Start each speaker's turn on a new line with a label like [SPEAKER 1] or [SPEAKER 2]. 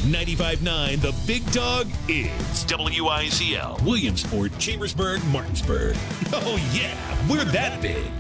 [SPEAKER 1] 95.9 The Big Dog is WICL, Williamsport, Chambersburg, Martinsburg. Oh, yeah, we're that big.